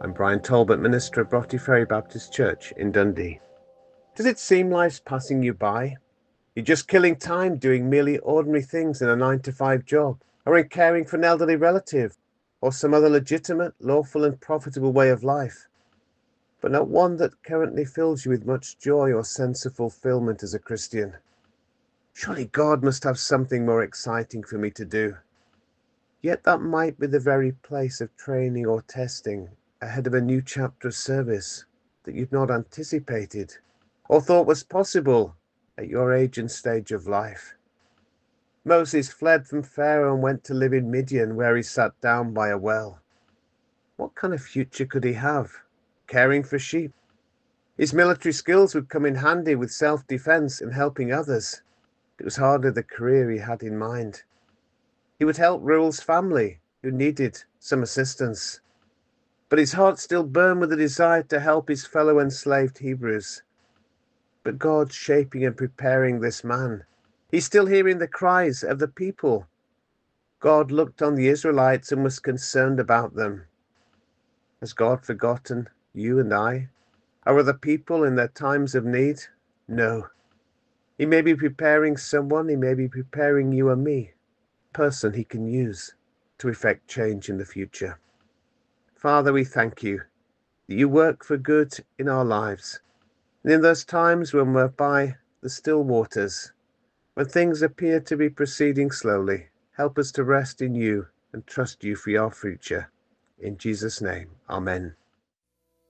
I'm Brian Talbot, minister of Broughty Ferry Baptist Church in Dundee. Does it seem life's passing you by? You're just killing time doing merely ordinary things in a 9-to-5 job, or in caring for an elderly relative, or some other legitimate, lawful and profitable way of life, but not one that currently fills you with much joy or sense of fulfillment as a Christian. Surely God must have something more exciting for me to do. Yet that might be the very place of training or testing ahead of a new chapter of service that you'd not anticipated or thought was possible at your age and stage of life. Moses fled from Pharaoh and went to live in Midian, where he sat down by a well. What kind of future could he have? Caring for sheep. His military skills would come in handy with self-defense and helping others. It was hardly the career he had in mind. He would help Reuel's family, who needed some assistance. But his heart still burned with the desire to help his fellow enslaved Hebrews. But God's shaping and preparing this man. He's still hearing the cries of the people. God looked on the Israelites and was concerned about them. Has God forgotten you and I? Our other people in their times of need? No. He may be preparing someone, he may be preparing you and me, a person he can use to effect change in the future. Father, we thank you that you work for good in our lives. And in those times when we're by the still waters, when things appear to be proceeding slowly, help us to rest in you and trust you for your future. In Jesus' name, amen.